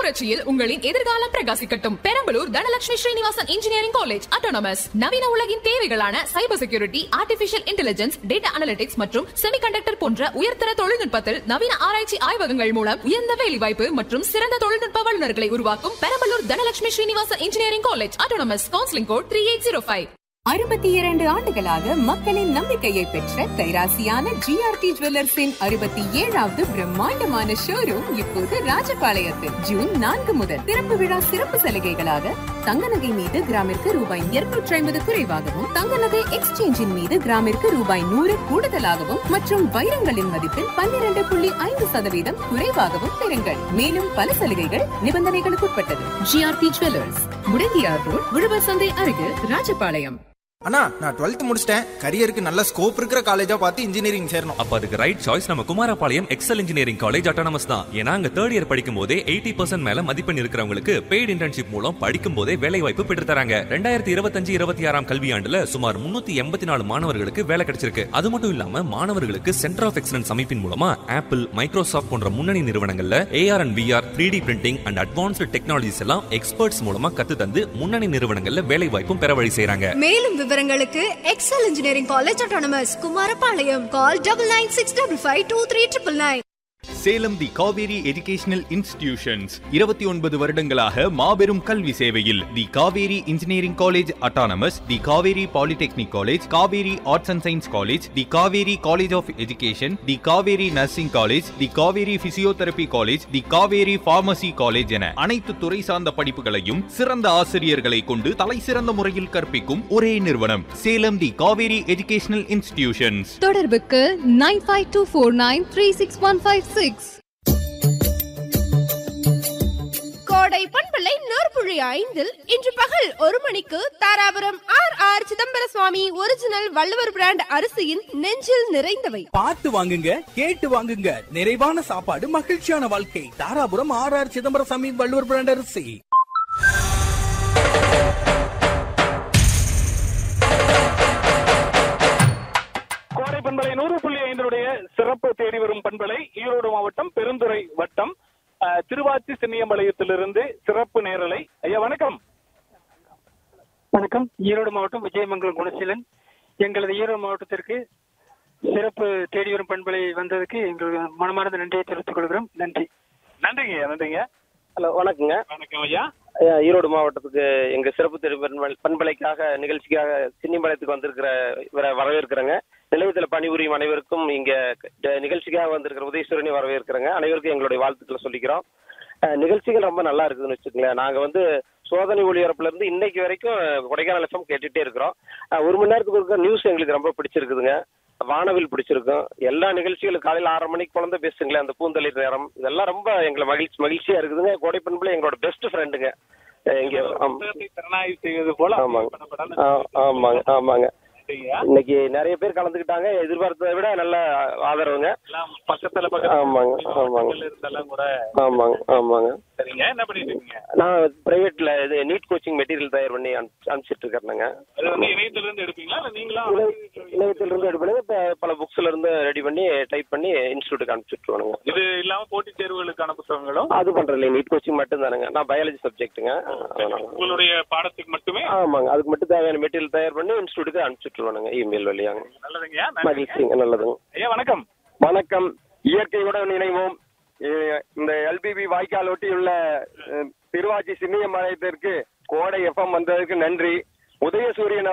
புரட்சியில் உங்களின் எதிர்காலம் பிரகாசிக்கட்டும். Perambalur Dhanalakshmi Srinivasan engineering college autonomous நவீன உலகின் தேவைகளான cyber security, artificial intelligence, data analytics மற்றும் செமிகண்டக்டர் போன்ற உயர்தர தொழில்நுட்பத்தில் நவீன ஆராய்ச்சி ஆய்வகங்கள் மூலம் உயர்ந்த வேலைவாய்ப்பு மற்றும் சிறந்த தொழில்நுட்ப வல்லுநர்களை உருவாக்கும் Perambalur Dhanalakshmi Srinivasan engineering college autonomous. Counselling code 3805. 62 ஆண்டுகளாக மக்களின் நம்பிக்கையை பெற்ற கைராசியான ஜிஆர்டி ஜுவல்லர்ஸின் 67வது பிரம்மாண்டமான ஷோரூம் இப்போது ராஜபாளையத்தில் ஜூன் 4 முதல் திறப்பு விழா சிறப்பு சலுகைகளாக தங்க நகை மீது கிராமிற்கு ரூபாய் 250 குறைவாகவும், தங்க நகை எக்ஸ்சேஞ்சின் மீது கிராமிற்கு ரூபாய் 100 கூடுதலாகவும் மற்றும் வைரங்களின் மதிப்பில் 12.5% குறைவாகவும் பெறுங்கள். மேலும் பல சலுகைகள் நிபந்தனைகளுக்கு உட்பட்டது. ஜிஆர்டி ஜுவல்லர்ஸ், முடங்கியார் ரோட், உழவர் சந்தை அருகில், ராஜபாளையம். அண்ணா, நான் 12th முடிச்சிட்டேன். கரியருக்கு நல்ல ஸ்கோப் இருக்கிற காலேஜா பார்த்து இன்ஜினியரிங் சேரணும். அப்ப அதுக்கு ரைட் சாய்ஸ் நம்ம Kumarapalayam XL engineering college autonomous தான். ஏன்னா அங்க 3rd இயர் படிக்கும் போதே 80% மேல மதிப்பெண் இருக்கிறவங்களுக்கு பெய்டு இன்டர்ன்ஷிப் மூலம் படிக்கும் போதே வேலை வாய்ப்பு பெற்று தராங்க. 2025-26 கல்வியாண்டுல சுமார் 384 மாணவர்களுக்கு வேலை கிடைச்சிருக்கு. அது மட்டும் இல்லாம மாணவர்களுக்கு சென்டர் ஆஃப் எக்ஸலன்ஸ் அமைப்பின் மூலமா ஆப்பிள், மைக்ரோசாஃப்ட் போன்ற முன்னணி நிறுவனங்கள்ல AR and VR, 3D printing and advanced technologies எல்லாம் எக்ஸ்பர்ட்ஸ் மூலமா கத்து தந்து முன்னணி நிறுவனங்கள்ல வேலை வாய்ப்பும் பெற வழி செய்றாங்க. மேலும் விவரங்களுக்கு XL engineering college autonomous Kumarapalayam. கால் 9965523999. சேலம் தி காவேரி எஜுகேஷனல் இன்ஸ்டிடியூஷன்ஸ் 29 வருடங்களாக மாபெரும் கல்வி சேவையில். தி Kaveri engineering college autonomous, the Kaveri polytechnic college, Kaveri arts and science college, the Kaveri college of education, the Kaveri nursing college, the Kaveri physiotherapy college, the Kaveri pharmacy college என அனைத்து துறை சார்ந்த படிப்புகளையும் சிறந்த ஆசிரியர்களை கொண்டு தலை சிறந்த முறையில் கற்பிக்கும் ஒரே நிறுவனம் சேலம் தி காவேரி எஜுகேஷனல் இன்ஸ்டிடியூஷன்ஸ். தொடர்புக்கு 9524936156. கோடை பண்பலை நூற்புழி 5 இன்று பகல் 1 மணிக்கு தாராபுரம் ஆர் சிதம்பர சுவாமி ஒரிஜினல் வள்ளுவர் பிராண்ட் அரிசியின் நெஞ்சில் நிறைந்தவை. பார்த்து வாங்குங்க, கேட்டு வாங்குங்க. நிறைவான சாப்பாடு, மகிழ்ச்சியான வாழ்க்கை. தாராபுரம் ஆர் சிதம்பர சுவாமி வள்ளுவர் பிராண்ட் அரிசி. கோடை பண்பலை 100.5 சிறப்பு தேடி வரும் பண்பலை ஈரோடு மாவட்டம் பெருந்துறை வட்டம் திருவாச்சி சின்னியம்பாளையத்திலிருந்து சிறப்பு நேரலை. ஐயா வணக்கம். வணக்கம். ஈரோடு மாவட்டம் விஜயமங்கலம் குணசீலன். எங்களது ஈரோடு மாவட்டத்திற்கு சிறப்பு தேடி வரும் பண்பலை வந்ததுக்கு எங்களுக்கு மனமார்ந்த நன்றியை தெரிவித்துக் கொள்கிறோம். நன்றி. நன்றிங்க. நன்றிங்க. ஹலோ, வணக்கங்க. வணக்கம் ஐயா. ஈரோடு மாவட்டத்துக்கு எங்க சிறப்பு தேடி பண்பலைக்காக நிகழ்ச்சிக்காக சின்னியம்பாளையத்துக்கு வந்திருக்கிற வரவேற்கிறேங்க. நிலையத்தில் பணிபுரியும் அனைவருக்கும் இங்க நிகழ்ச்சிக்காக வந்திருக்கிற உதயசூரனை வரவேற்கிறேங்க. அனைவருக்கும் எங்களுடைய வாழ்த்துக்களை சொல்லிக்கிறோம். நிகழ்ச்சிகள் ரொம்ப நல்லா இருக்குதுன்னு வச்சுக்கோங்களேன். நாங்க சோதனை ஒளிபரப்புல இருந்து இன்னைக்கு வரைக்கும் கொடைக்கானல் FM கேட்டுட்டே இருக்கிறோம். 1 மணி நேரத்துக்கு இருக்கிற நியூஸ் எங்களுக்கு ரொம்ப பிடிச்சிருக்குதுங்க. வானவில் பிடிச்சிருக்கும். எல்லா நிகழ்ச்சிகளும் காலையில் 6:30 மணிக்கு குழந்தை பேசுங்களேன், அந்த பூந்தளிர் நேரம், இதெல்லாம் ரொம்ப எங்களை மகிழ்ச்சியா இருக்குதுங்க. கோடை பண்புல எங்களோட பெஸ்ட் ஃப்ரெண்டுங்க. இங்க செய்வது போல. ஆமாங்க ஆமாங்க. இன்னைக்கு நிறைய பேர் கலந்துக்கிட்டாங்க. எதிர்பார்த்ததை விட நல்ல ஆதரவுங்க. பக்கத்துல ஆமாங்க ஆமாங்க ஆமாங்க ஆமாங்க. சரிங்க. என்ன பண்ணிட்டு இருக்கீங்க? நான் பிரைவேட்ல நீட் கோச்சிங் மெட்டீரியல் தயார் பண்ணி அனுப்பிச்சிட்டு இருக்கேங்க. இணையத்துல இருந்து எடுப்பீங்களா இல்ல நீங்களா? இணையத்துல இருந்து எடுப்பீங்க. பல புக்ஸ்ல இருந்து ரெடி பண்ணி டைப் பண்ணி இன்ஸ்டியூட்டுக்கு அனுப்பிச்சுட்டுருவானுங்க. இது இல்லாம போட்டித் தேர்வுகளுக்கான புத்தகங்களும் அது பண்றதில்ல. நீட் கோச்சிங் மட்டும் தானுங்க. நான் பயாலஜி சப்ஜெக்ட்டுங்க. உங்களுடைய பாடத்துக்கு மட்டுமே? ஆமாங்க. அதுக்கு மட்டும் தேவையான மெட்டீரியல் தயார் பண்ணி இன்ஸ்டியூட்டுக்கு அனுப்பிச்சுட்டுருவானுங்க இமெயில் வழியாங்க. நல்லதுங்க. மகிழ்ச்சிங்க. நல்லதுங்க ஐயா வணக்கம். வணக்கம். இயற்கையுடன் இணைவோம். இந்த LBB வாய்க்கால் ஒட்டியுள்ள திருவாச்சி சின்னியம்பாளையத்திற்கு கோடை FM வந்ததுக்கு நன்றி. உதயசூரியன்